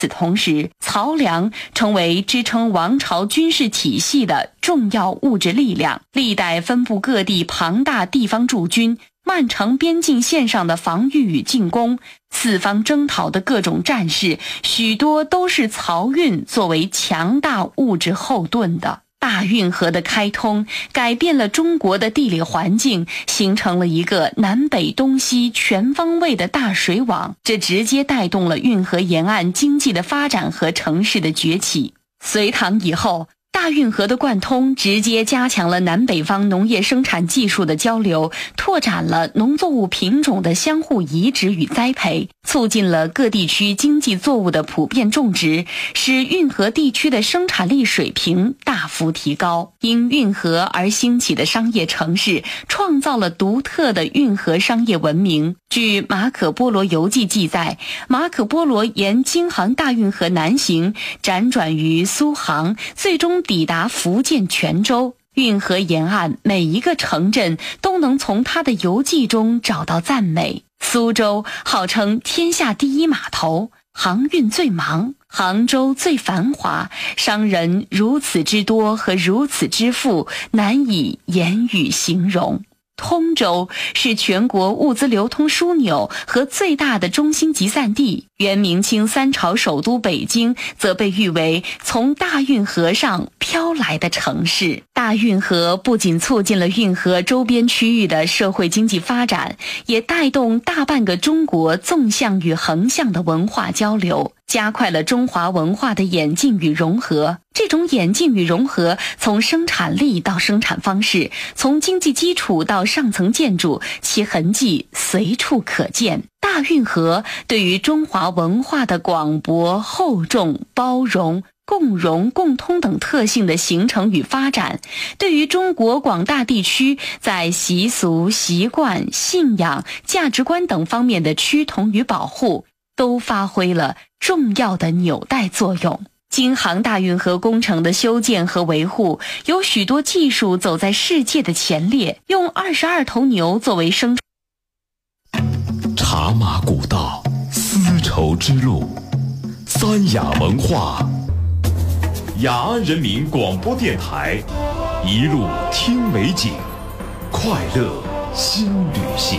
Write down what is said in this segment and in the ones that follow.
此同时，漕粮成为支撑王朝军事体系的重要物质力量，历代分布各地庞大地方驻军，漫长边境线上的防御与进攻，四方征讨的各种战事，许多都是漕运作为强大物质后盾的。大运河的开通改变了中国的地理环境，形成了一个南北东西全方位的大水网，这直接带动了运河沿岸经济的发展和城市的崛起。隋唐以后，大运河的贯通直接加强了南北方农业生产技术的交流，拓展了农作物品种的相互移植与栽培，促进了各地区经济作物的普遍种植，使运河地区的生产力水平大幅提高。因运河而兴起的商业城市，创造了独特的运河商业文明。据马可波罗游记记载，马可波罗沿京杭大运河南行，辗转于苏杭，最终抵达福建泉州。运河沿岸每一个城镇都能从他的游记中找到赞美。苏州号称天下第一码头，航运最忙，杭州最繁华，商人如此之多和如此之富，难以言语形容。通州是全国物资流通枢纽和最大的中心集散地，元明清三朝首都北京则被誉为从大运河上飘来的城市。大运河不仅促进了运河周边区域的社会经济发展，也带动大半个中国纵向与横向的文化交流，加快了中华文化的演进与融合。这种演进与融合，从生产力到生产方式，从经济基础到上层建筑，其痕迹随处可见。大运河对于中华文化的广博、厚重、包容、共融、共通等特性的形成与发展，对于中国广大地区在习俗、习惯、信仰、价值观等方面的趋同与保护，都发挥了重要的纽带作用。京杭大运河工程的修建和维护，有许多技术走在世界的前列，用22头牛作为生产。 茶马古道，丝绸之路，三雅文化，雅安人民广播电台，一路听美景，快乐新旅行。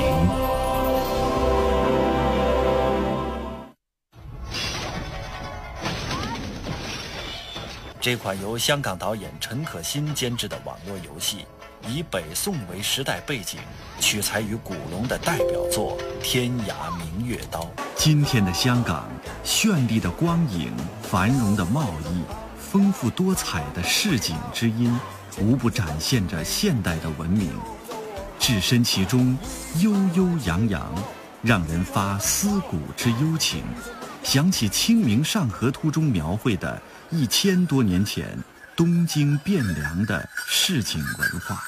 这款由香港导演陈可辛监制的网络游戏，以北宋为时代背景，取材于古龙的代表作《天涯明月刀》。 今天的香港，绚丽的光影、繁荣的贸易、丰富多彩的市井之音，无不展现着现代的文明。置身其中，悠悠扬扬，让人发思古之幽情，想起《清明上河图》中描绘的1000多年前东京汴梁的市井文化。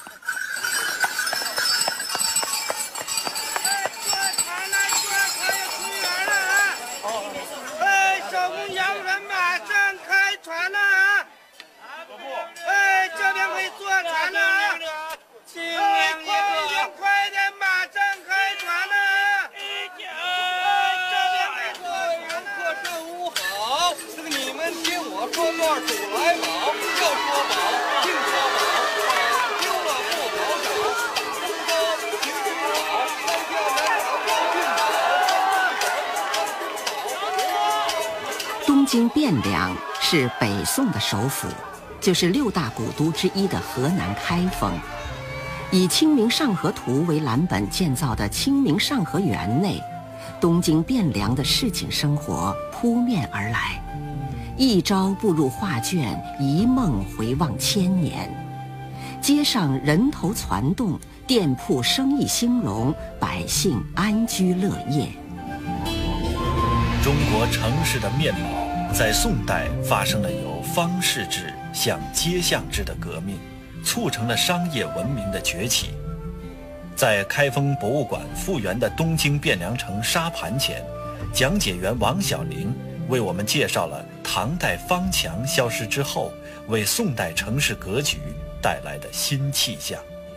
东京汴梁是北宋的首府，就是6大古都之一的河南开封。以《清明上河图》为蓝本建造的清明上河园内，东京汴梁的市井生活扑面而来，一朝步入画卷，一梦回望千年。街上人头攒动，店铺生意兴隆，百姓安居乐业。 中国城市的面貌在宋代发生了由方士制向街巷制的革命，促成了商业文明的崛起。在开封博物馆复原的东京汴梁城沙盘前，讲解员王小玲为我们介绍了唐代方墙消失之后，为宋代城市格局带来的新气象。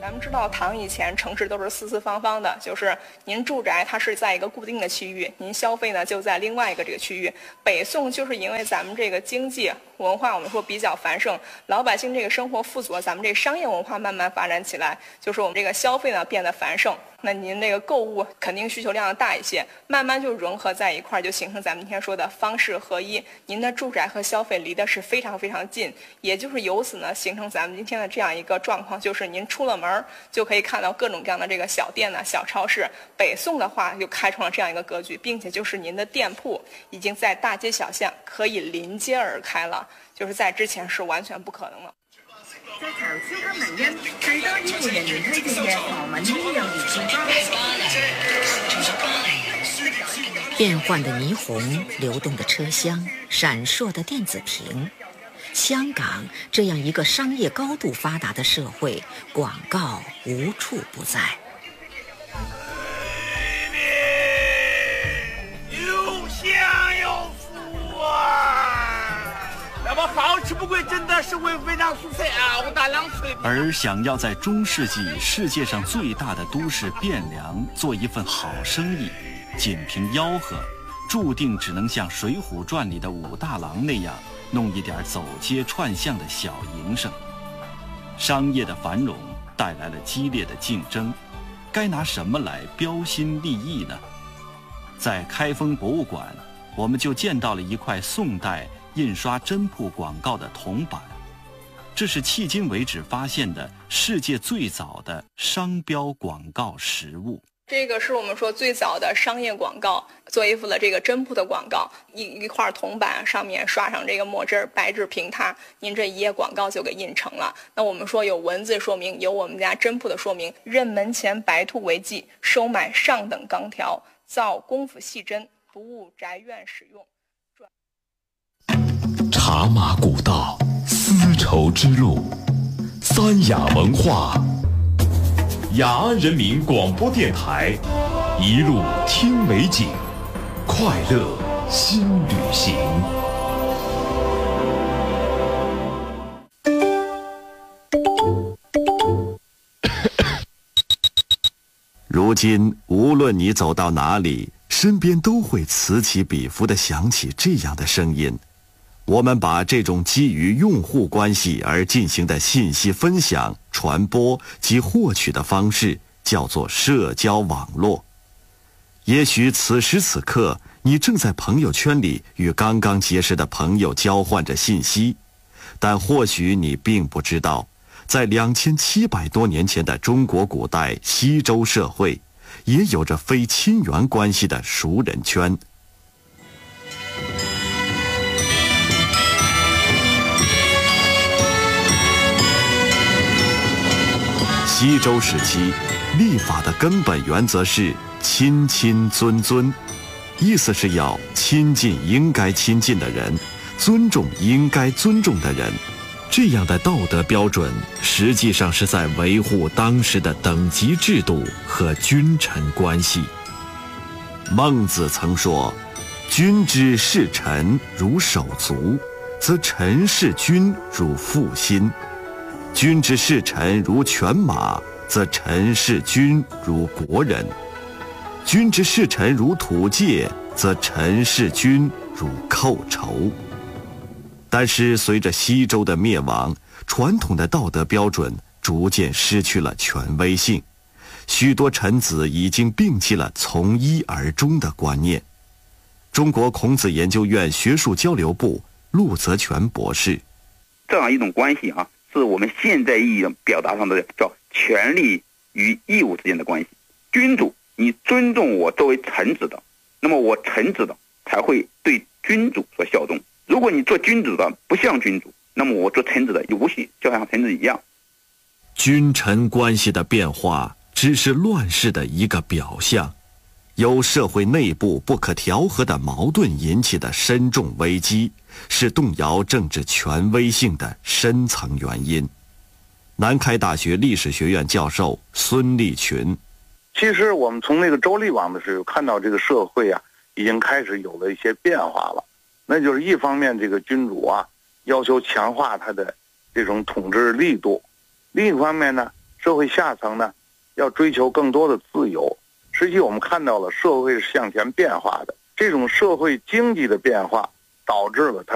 咱们知道唐以前城市都是四四方方的，就是您住宅它是在一个固定的区域，您消费呢就在另外一个这个区域。北宋就是因为咱们这个经济文化我们说比较繁盛，老百姓这个生活富足，咱们这个商业文化慢慢发展起来，就是我们这个消费呢变得繁盛，那您这个购物肯定需求量大一些，慢慢就融合在一块儿，就形成咱们今天说的方式合一。您的住宅和消费离的是非常非常近，也就是由此呢形成咱们今天的这样一个状况，就是您出了门就可以看到各种各样的这个小店呢、小超市。北宋的话就开创了这样一个格局，并且就是您的店铺已经在大街小巷可以临街而開了，就是在之前是完全不可能的。 在潮超級名恩最多醫護人員推薦嘅何文醫幼兒健康。 变幻的霓虹，流动的车厢，闪烁的电子屏。香港这样一个商业高度发达的社会，广告无处不在。 有享有福啊！那么好吃不贵，真的是为非常蔬菜啊！我大量催。 而想要在中世纪世界上最大的都市汴梁做一份好生意，仅凭吆喝，注定只能像《水浒传》里的武大郎那样，弄一点走街串巷的小营生。商业的繁荣带来了激烈的竞争，该拿什么来标新立异呢？在开封博物馆，我们就见到了一块宋代印刷针铺广告的铜板，这是迄今为止发现的世界最早的商标广告实物。 这个是我们说最早的商业广告，做一副的这个针铺的广告，一块铜板上面刷上这个墨汁，白纸平它，您这一页广告就给印成了。那我们说有文字说明，有我们家针铺的说明，任门前白兔为记，收买上等钢条，造功夫细针，不误宅院使用。 茶马古道，丝绸之路，三雅文化。雅安人民广播电台，一路听美景，快乐新旅行。 如今，无论你走到哪里，身边都会此起彼伏地响起这样的声音。我们把这种基于用户关系而进行的信息分享、传播及获取的方式叫做社交网络。也许此时此刻，你正在朋友圈里与刚刚结识的朋友交换着信息，但或许你并不知道，在2700多年前的中国古代西周社会，也有着非亲缘关系的熟人圈。西周时期，立法的根本原则是亲亲尊尊，意思是要亲近应该亲近的人，尊重应该尊重的人。这样的道德标准实际上是在维护当时的等级制度和君臣关系。孟子曾说：“君之视臣如手足，则臣视君如父心；君之视臣如犬马，则臣视君如国人；君之视臣如土芥，则臣视君如寇仇。”但是随着西周的灭亡，传统的道德标准逐渐失去了权威性，许多臣子已经摒弃了从一而终的观念。中国孔子研究院学术交流部陆泽全博士： 这样一种关系是我们现在意义表达上的叫权利与义务之间的关系。君主，你尊重我作为臣子的，那么我臣子的才会对君主所效忠。如果你做君主的不像君主，那么我做臣子的也无需就像臣子一样。 君臣关系的变化只是乱世的一个表象，由社会内部不可调和的矛盾引起的深重危机，是动摇政治权威性的深层原因。南开大学历史学院教授孙立群： 其实我们从那个周厉王的时候看到这个社会已经开始有了一些变化了。那就是一方面，这个君主要求强化他的这种统治力度；另一方面呢， 社会下层呢要追求更多的自由。实际我们看到了社会是向前变化的，这种社会经济的变化导致了它